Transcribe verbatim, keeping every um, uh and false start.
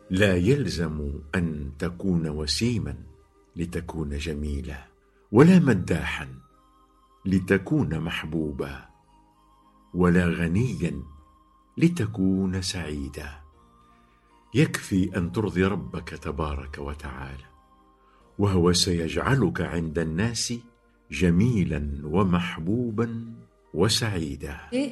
لا يلزم أن تكون وسيما لتكون جميلا، ولا مداحا لتكون محبوبا، ولا غنيا لتكون سعيدا. يكفي أن ترضي ربك تبارك وتعالى، وهو سيجعلك عند الناس جميلا ومحبوبا وسعيدا.